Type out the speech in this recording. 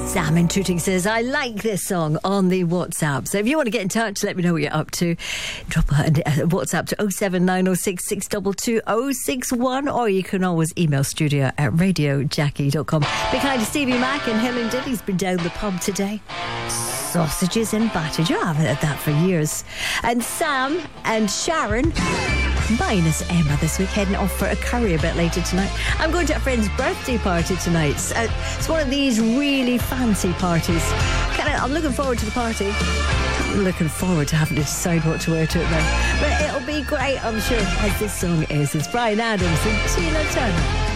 Sam in Tooting says, I like this song on the WhatsApp. So if you want to get in touch, let me know what you're up to. Drop a WhatsApp to 07906 622 061, or you can always email studio@radiojackie.com. Big hi to Stevie Mack in Hillingdon. He's been down the pub today. Sausages and battered. You haven't had that for years. And Sam and Sharon, minus Emma this week, heading off for a curry a bit later tonight. I'm going to a friend's birthday party tonight. It's one of these really fancy parties. I'm looking forward to the party. I'm looking forward to having to decide what to wear to it now. But it'll be great, I'm sure, as this song is. It's Bryan Adams and Tina Turner.